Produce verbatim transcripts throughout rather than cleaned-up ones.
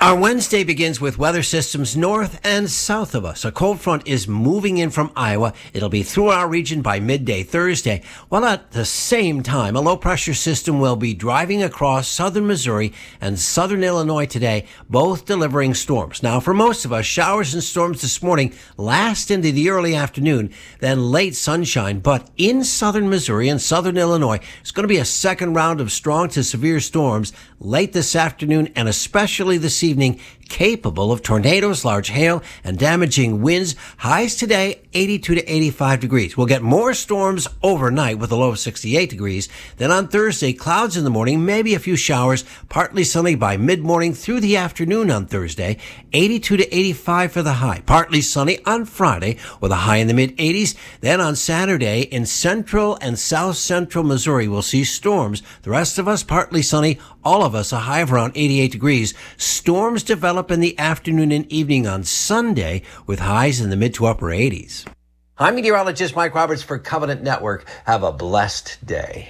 Our Wednesday begins with weather systems north and south of us. A cold front is moving in from Iowa. It'll be through our region by midday Thursday, while at the same time, a low-pressure system will be driving across southern Missouri and southern Illinois today, both delivering storms. Now, for most of us, showers and storms this morning last into the early afternoon, then late sunshine. But in southern Missouri and southern Illinois, it's going to be a second round of strong to severe storms late this afternoon and especially this evening, capable of tornadoes, large hail, and damaging winds. Highs today, eighty-two to eighty-five degrees. We'll get more storms overnight with a low of sixty-eight degrees. Then on Thursday, clouds in the morning, maybe a few showers, partly sunny by mid-morning through the afternoon on Thursday, eighty-two to eighty-five for the high. Partly sunny on Friday with a high in the mid-eighties. Then on Saturday, in central and south central Missouri, we'll see storms. The rest of us, partly sunny. All of us, a high of around eighty-eight degrees. Storms develop in the afternoon and evening on Sunday with highs in the mid to upper eighties. I'm meteorologist Mike Roberts for Covenant Network. Have a blessed day.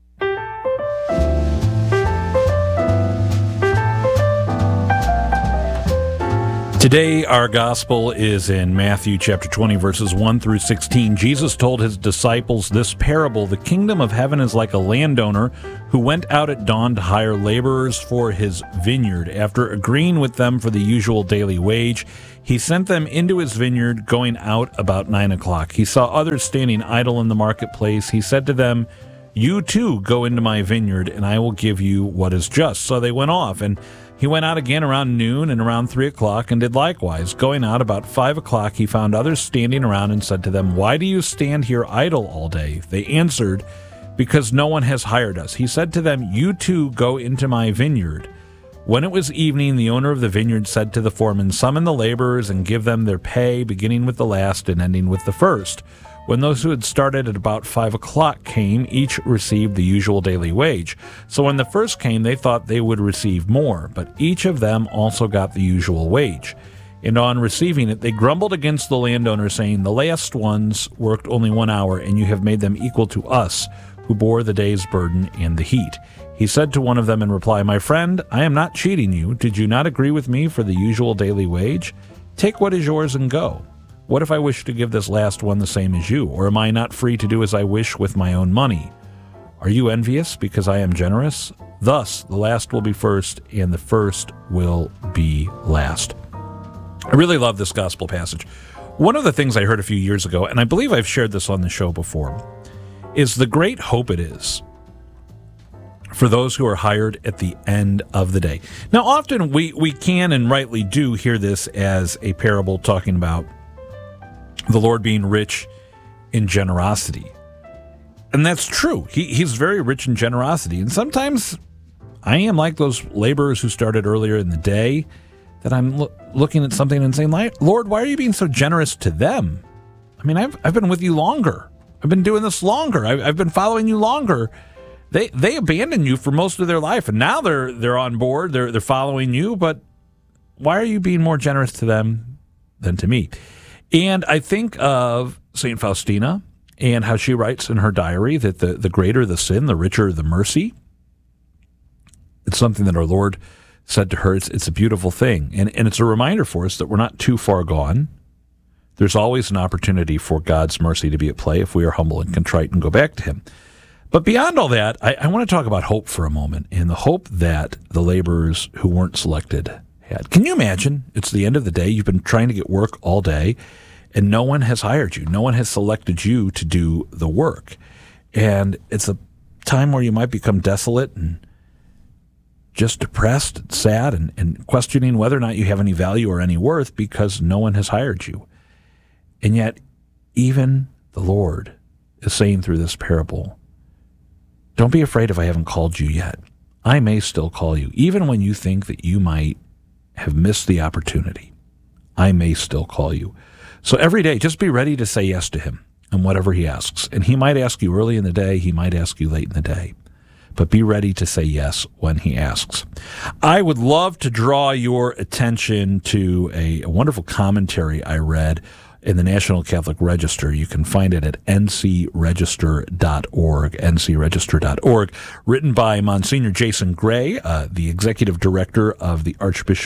Today, our gospel is in Matthew chapter twenty, verses one through sixteen. Jesus told his disciples this parable: the kingdom of heaven is like a landowner who went out at dawn to hire laborers for his vineyard. After agreeing with them for the usual daily wage, he sent them into his vineyard, going out about nine o'clock. He saw others standing idle in the marketplace. He said to them, "You too go into my vineyard, and I will give you what is just." So they went off, and he went out again around noon and around three o'clock and did likewise. Going out about five o'clock, he found others standing around and said to them, "Why do you stand here idle all day?" They answered, "Because no one has hired us." He said to them, "You too go into my vineyard." When it was evening, the owner of the vineyard said to the foreman, "Summon the laborers and give them their pay, beginning with the last and ending with the first." When those who had started at about five o'clock came, each received the usual daily wage. So when the first came, they thought they would receive more, but each of them also got the usual wage. And on receiving it, they grumbled against the landowner, saying, "The last ones worked only one hour, and you have made them equal to us, who bore the day's burden and the heat." He said to one of them in reply, "My friend, I am not cheating you. Did you not agree with me for the usual daily wage? Take what is yours and go. What if I wish to give this last one the same as you? Or am I not free to do as I wish with my own money? Are you envious because I am generous? Thus, the last will be first, and the first will be last." I really love this gospel passage. One of the things I heard a few years ago, and I believe I've shared this on the show before, is the great hope it is for those who are hired at the end of the day. Now, often we, we can and rightly do hear this as a parable talking about the Lord being rich in generosity. And that's true. He, he's very rich in generosity. And sometimes I am like those laborers who started earlier in the day, that I'm lo- looking at something and saying, "Lord, why are you being so generous to them? I mean, I've I've been with you longer. I've been doing this longer. I've, I've been following you longer. They they abandoned you for most of their life, and now they're they're on board. They're they're following you. But why are you being more generous to them than to me?" And I think of Saint Faustina and how she writes in her diary that the, the greater the sin, the richer the mercy. It's something that our Lord said to her. It's, it's a beautiful thing. And, and it's a reminder for us that we're not too far gone. There's always an opportunity for God's mercy to be at play if we are humble and contrite and go back to him. But beyond all that, I, I want to talk about hope for a moment, and the hope that the laborers who weren't selected had. Can you imagine? It's the end of the day. You've been trying to get work all day, and no one has hired you. No one has selected you to do the work. And it's a time where you might become desolate and just depressed, sad, and, and questioning whether or not you have any value or any worth because no one has hired you. And yet, even the Lord is saying through this parable, don't be afraid if I haven't called you yet. I may still call you, even when you think that you might have missed the opportunity. I may still call you. So every day, just be ready to say yes to him and whatever he asks. And he might ask you early in the day. He might ask you late in the day. But be ready to say yes when he asks. I would love to draw your attention to a, a wonderful commentary I read in the National Catholic Register. You can find it at n c register dot org, n c register dot org, written by Monsignor Jason Gray, uh, the executive director of the Archbishop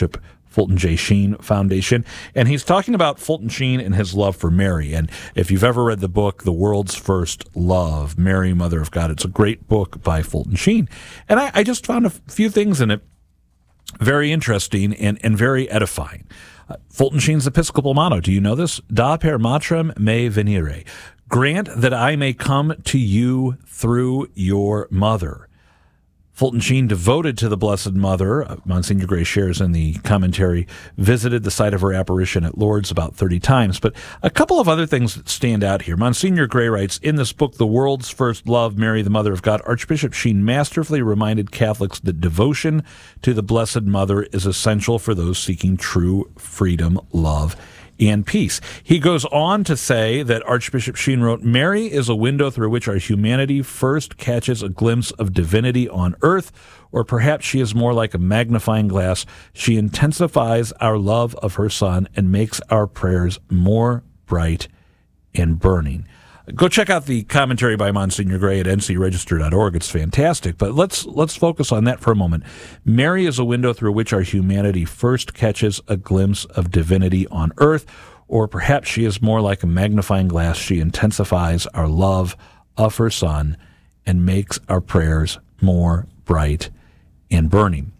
Fulton J. Sheen Foundation, and he's talking about Fulton Sheen and his love for Mary. And if you've ever read the book, The World's First Love, Mary, Mother of God, it's a great book by Fulton Sheen. And I, I just found a few things in it very interesting and, and very edifying. Uh, Fulton Sheen's Episcopal motto, do you know this? Da per matrem me venire. Grant that I may come to you through your mother. Fulton Sheen, devoted to the Blessed Mother, uh, Monsignor Gray shares in the commentary, visited the site of her apparition at Lourdes about thirty times. But a couple of other things that stand out here. Monsignor Gray writes, in this book, The World's First Love, Mary, the Mother of God, Archbishop Sheen masterfully reminded Catholics that devotion to the Blessed Mother is essential for those seeking true freedom, love, and peace. He goes on to say that Archbishop Sheen wrote, Mary is a window through which our humanity first catches a glimpse of divinity on earth, or perhaps she is more like a magnifying glass. She intensifies our love of her Son and makes our prayers more bright and burning. Go check out the commentary by Monsignor Gray at n c register dot org. It's fantastic. But let's let's focus on that for a moment. Mary is a window through which our humanity first catches a glimpse of divinity on earth, or perhaps she is more like a magnifying glass. She intensifies our love of her Son and makes our prayers more bright and burning.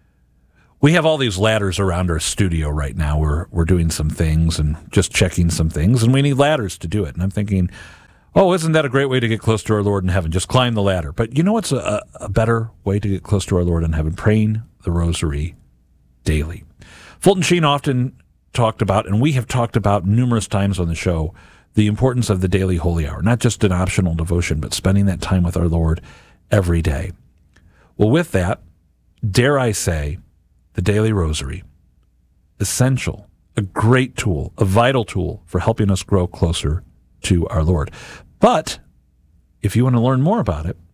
We have all these ladders around our studio right now. We're we're doing some things and just checking some things, and we need ladders to do it. And I'm thinking, oh, isn't that a great way to get close to our Lord in heaven? Just climb the ladder. But you know what's a, a better way to get close to our Lord in heaven? Praying the rosary daily. Fulton Sheen often talked about, and we have talked about numerous times on the show, the importance of the daily holy hour. Not just an optional devotion, but spending that time with our Lord every day. Well, with that, dare I say, the daily rosary, essential, a great tool, a vital tool for helping us grow closer to our Lord. But if you want to learn more about it,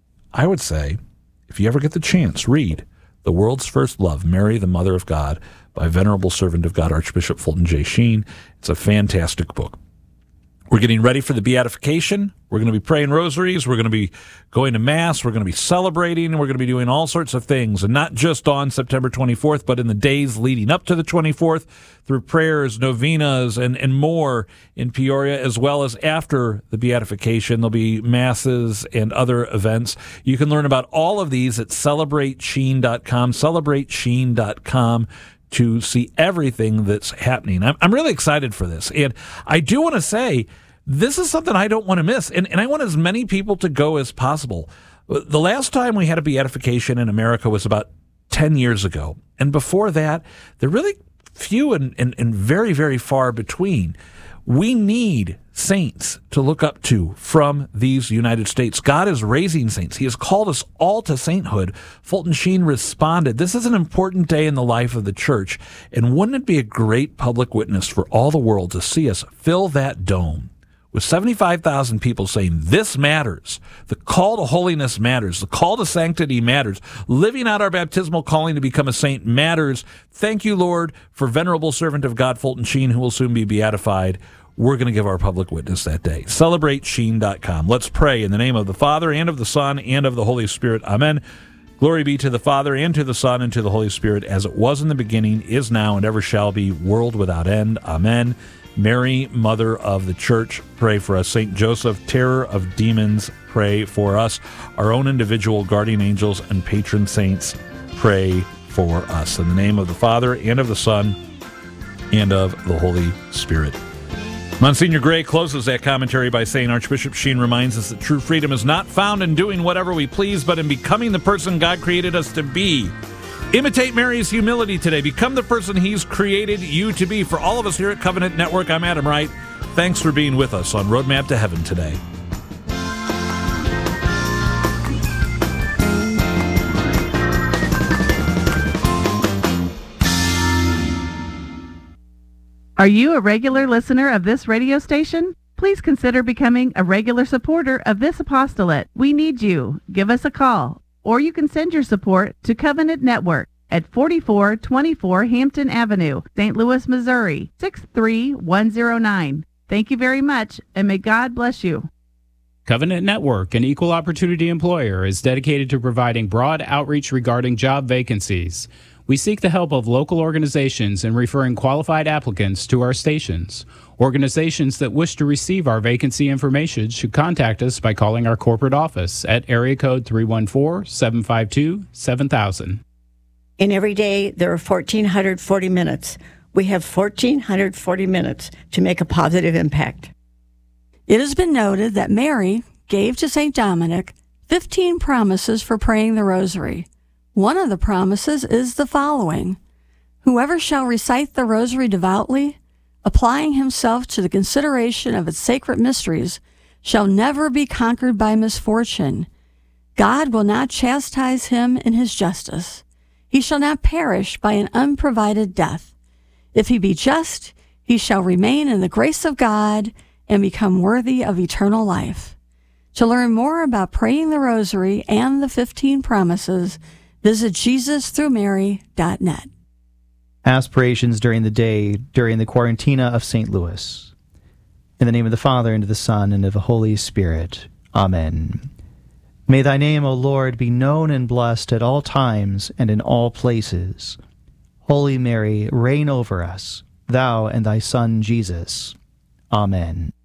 I would say, if you ever get the chance, read The World's First Love, Mary, the Mother of God, by Venerable Servant of God, Archbishop Fulton J. Sheen. It's a fantastic book. We're getting ready for the beatification. We're going to be praying rosaries. We're going to be going to Mass. We're going to be celebrating. We're going to be doing all sorts of things, and not just on September twenty-fourth, but in the days leading up to the twenty-fourth through prayers, novenas, and, and more in Peoria, as well as after the beatification. There'll be Masses and other events. You can learn about all of these at celebrate sheen dot com, celebrate sheen dot com. to see everything that's happening. I'm, I'm really excited for this. And I do want to say, this is something I don't want to miss. And, and I want as many people to go as possible. The last time we had a beatification in America was about ten years ago. And before that, they're really few and, and, and very, very far between. We need saints to look up to from these United States. God is raising saints. He has called us all to sainthood. Fulton Sheen responded, this is an important day in the life of the church, and wouldn't it be a great public witness for all the world to see us fill that dome with seventy-five thousand people saying, this matters. The call to holiness matters. The call to sanctity matters. Living out our baptismal calling to become a saint matters. Thank you, Lord, for Venerable Servant of God, Fulton Sheen, who will soon be beatified. We're going to give our public witness that day. celebrate sheen dot com. Let's pray in the name of the Father, and of the Son, and of the Holy Spirit. Amen. Glory be to the Father, and to the Son, and to the Holy Spirit, as it was in the beginning, is now, and ever shall be, world without end. Amen. Mary, Mother of the Church, pray for us. Saint Joseph, terror of demons, pray for us. Our own individual guardian angels and patron saints, pray for us. In the name of the Father, and of the Son, and of the Holy Spirit. Monsignor Gray closes that commentary by saying, Archbishop Sheen reminds us that true freedom is not found in doing whatever we please, but in becoming the person God created us to be. Imitate Mary's humility today. Become the person He's created you to be. For all of us here at Covenant Network, I'm Adam Wright. Thanks for being with us on Roadmap to Heaven today. Are you a regular listener of this radio station? Please consider becoming a regular supporter of this apostolate. We need you. Give us a call, or you can send your support to Covenant Network at forty-four twenty-four Hampton Avenue, Saint Louis, Missouri, six three one zero nine. Thank you very much, and may God bless you. Covenant Network, an equal opportunity employer, is dedicated to providing broad outreach regarding job vacancies. We seek the help of local organizations in referring qualified applicants to our stations. Organizations that wish to receive our vacancy information should contact us by calling our corporate office at area code three one four, seven five two, seven thousand. And every day there are one thousand four hundred forty minutes. We have one thousand four hundred forty minutes to make a positive impact. It has been noted that Mary gave to Saint Dominic fifteen promises for praying the rosary. One of the promises is the following: whoever shall recite the rosary devoutly, applying himself to the consideration of its sacred mysteries, shall never be conquered by misfortune. God will not chastise him in his justice. He shall not perish by an unprovided death. If he be just, he shall remain in the grace of God and become worthy of eternal life. To learn more about praying the rosary and the fifteen promises, visit Jesus through Mary dot net. Aspirations during the day during the Quarantina of Saint Louis. In the name of the Father, and of the Son, and of the Holy Spirit. Amen. May thy name, O Lord, be known and blessed at all times and in all places. Holy Mary, reign over us, thou and thy Son Jesus. Amen.